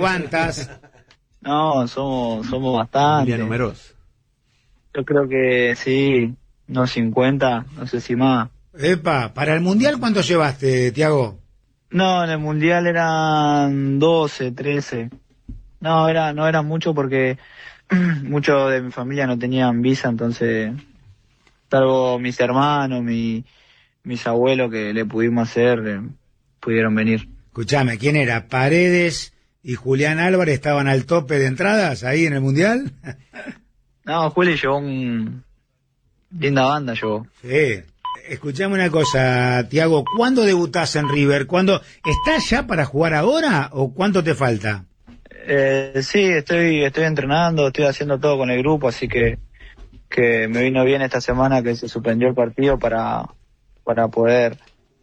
¿Cuántas? No, somos bastantes. Numerosos. Yo creo que sí, unos 50, no sé si más. Epa, ¿para el Mundial cuánto llevaste, Tiago? No, en el Mundial eran 12, 13. No eran mucho porque muchos de mi familia no tenían visa, entonces, salvo mis hermanos, mis abuelos que le pudimos hacer, pudieron venir. Escuchame, ¿quién era? ¿Paredes y Julián Álvarez estaban al tope de entradas ahí en el Mundial? No, Juli llevó linda banda, llevó. Sí. Escuchame una cosa, Tiago, ¿cuándo debutás en River? ¿Cuándo estás ya para jugar ahora o cuánto te falta? Sí, estoy entrenando, estoy haciendo todo con el grupo, así que me vino bien esta semana que se suspendió el partido para poder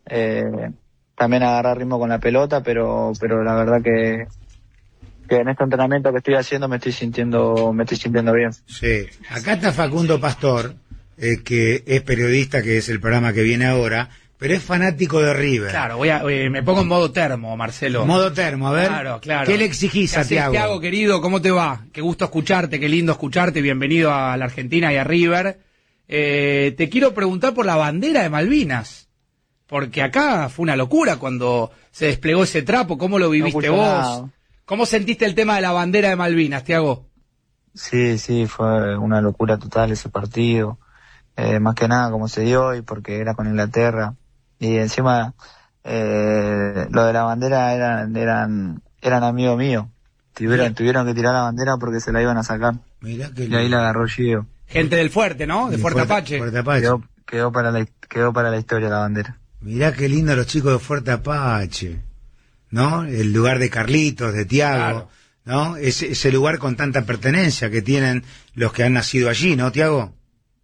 también agarrar ritmo con la pelota, pero la verdad que en este entrenamiento que estoy haciendo me estoy sintiendo bien. Sí. Acá está Facundo Pastor, que es periodista, que es el programa que viene ahora, pero es fanático de River. Claro, me pongo en modo termo, Marcelo. Modo termo, a ver. Claro. ¿Qué le exigís a Tiago? Tiago, querido, ¿cómo te va? Qué gusto escucharte, qué lindo escucharte. Bienvenido a la Argentina y a River. Te quiero preguntar por la bandera de Malvinas, porque acá fue una locura cuando se desplegó ese trapo. ¿Cómo lo viviste vos? Nada. ¿Cómo sentiste el tema de la bandera de Malvinas, Tiago? Sí, fue una locura total ese partido. Más que nada como se dio y porque era con Inglaterra. Y encima, lo de la bandera eran amigos míos. Tuvieron que tirar la bandera porque se la iban a sacar. Mirá que y ahí la agarró Gio. Gente del Fuerte, ¿no? De Fuerte Apache. Fuerte Apache. Quedó para la historia la bandera. Mirá qué lindo los chicos de Fuerte Apache, ¿no? El lugar de Carlitos, de Tiago, claro. ¿No? Ese lugar con tanta pertenencia que tienen los que han nacido allí, ¿no, Tiago?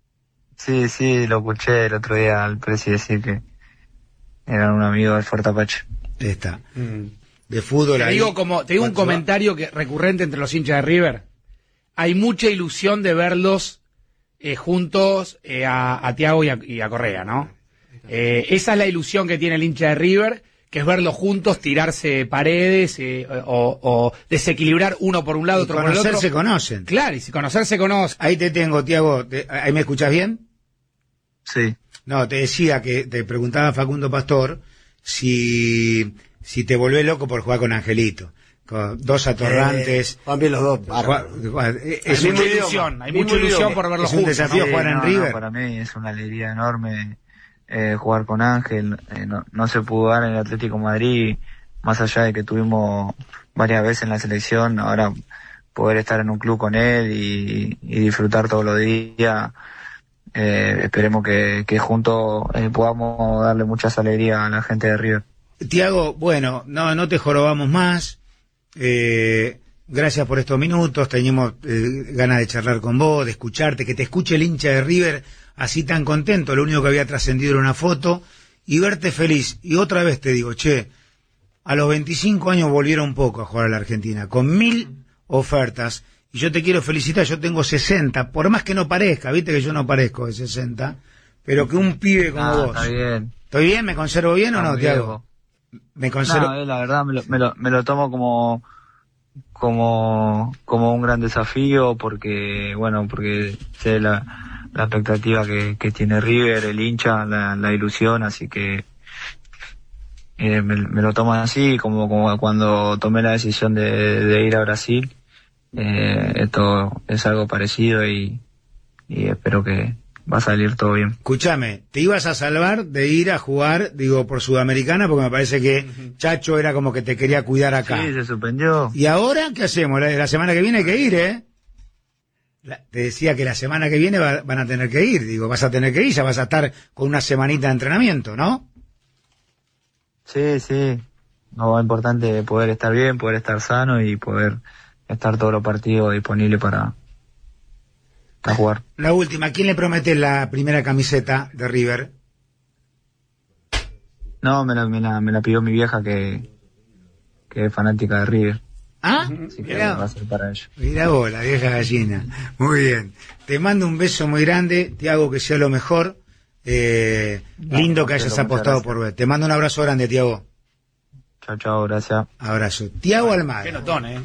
Sí, lo escuché el otro día al presi decir que eran un amigo del Fuerte Apache. Está. De fútbol. Te digo un comentario recurrente entre los hinchas de River. Hay mucha ilusión de verlos juntos a Tiago y a Correa, ¿no? Esa es la ilusión que tiene el hincha de River, que es verlos juntos tirarse paredes o desequilibrar uno por un lado, otro por el otro. Conocerse conocen. Claro, y si conocerse conocen. Ahí te tengo, Tiago. ¿Ahí me escuchás bien? Sí. No, te decía que te preguntaba Facundo Pastor si te volvés loco por jugar con Angelito. Con dos atorrantes. Van bien los dos. Es Hay mucha ilusión por verlos juntos. Es un desafío jugar en River. Para mí es una alegría enorme jugar con Ángel. No se pudo dar en el Atlético Madrid, más allá de que tuvimos varias veces en la selección. Ahora poder estar en un club con él y disfrutar todos los días. Esperemos que juntos podamos darle muchas alegrías a la gente de River. Tiago, bueno, no te jorobamos más. Gracias por estos minutos. Teníamos ganas de charlar con vos, de escucharte, que te escuche el hincha de River así tan contento. Lo único que había trascendido era una foto y verte feliz. Y otra vez te digo, a los 25 años volvieron un poco a jugar a la Argentina, con 1000 ofertas. Y yo te quiero felicitar, yo tengo 60, por más que no parezca, viste que yo no parezco de 60, pero que un pibe como vos. Está bien. ¿Estoy bien? ¿Me conservo bien o no, Tiago? Me conservo. No, la verdad me lo tomo como un gran desafío porque sé la expectativa que tiene River, el hincha, la ilusión, así que me lo tomo así, como cuando tomé la decisión de ir a Brasil. Esto es algo parecido y espero que va a salir todo bien. Escúchame, te ibas a salvar de ir a jugar, por Sudamericana, porque me parece que Chacho era como que te quería cuidar acá. Sí, se suspendió. ¿Y ahora qué hacemos? La semana que viene hay que ir, te decía que la semana que viene van a tener que ir. Vas a tener que ir, ya vas a estar con una semanita de entrenamiento, ¿no? Sí. No, es importante poder estar bien, poder estar sano y poder estar todos los partidos disponibles para jugar. La última, ¿quién le promete la primera camiseta de River? No, me la pidió mi vieja que es fanática de River. ¿Ah? Así que va a ser para ella. Mirá vos, la vieja gallina. Muy bien. Te mando un beso muy grande, te hago que sea lo mejor. Lindo que hayas apostado por ver. Te mando un abrazo grande, Tiago. Chao, gracias. Abrazo. Tiago Almada. Qué notón,